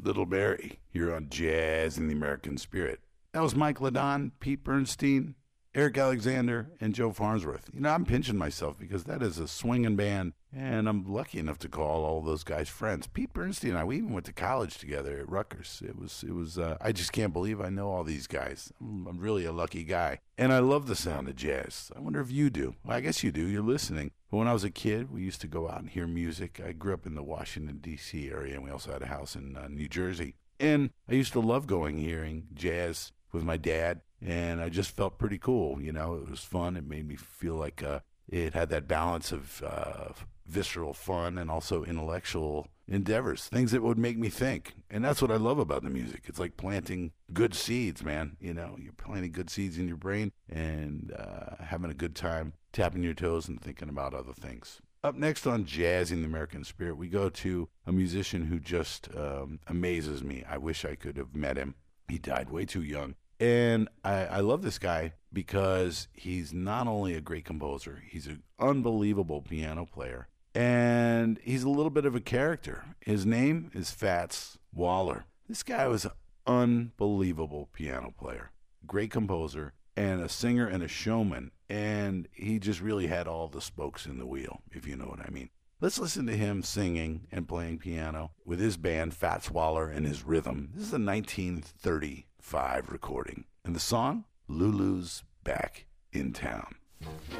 Little Mary here on Jazz in the American Spirit. That was Mike Ladon, Pete Bernstein, Eric Alexander, and Joe Farnsworth. You know, I'm pinching myself because that is a swinging band, and I'm lucky enough to call all those guys friends. Pete Bernstein and I, we even went to college together at Rutgers. It was. I just can't believe I know all these guys. I'm really a lucky guy, and I love the sound of jazz. I wonder if you do. Well, I guess you do. You're listening. But when I was a kid, we used to go out and hear music. I grew up in the Washington, D.C. area, and we also had a house in New Jersey. And I used to love hearing jazz with my dad, and I just felt pretty cool. You know, it was fun. It made me feel like it had that balance of visceral fun and also intellectual endeavors, things that would make me think. And that's what I love about the music. It's like planting good seeds, man. You know, you're planting good seeds in your brain and having a good time tapping your toes and thinking about other things. Up next on Jazz in the American Spirit, we go to a musician who just amazes me. I wish I could have met him. He died way too young. And I love this guy because he's not only a great composer, he's an unbelievable piano player, and he's a little bit of a character. His name is Fats Waller. This guy was an unbelievable piano player, great composer, and a singer and a showman, and he just really had all the spokes in the wheel, if you know what I mean. Let's listen to him singing and playing piano with his band, Fats Waller, and his rhythm. This is a 1935 recording. And the song, Lulu's Back in Town.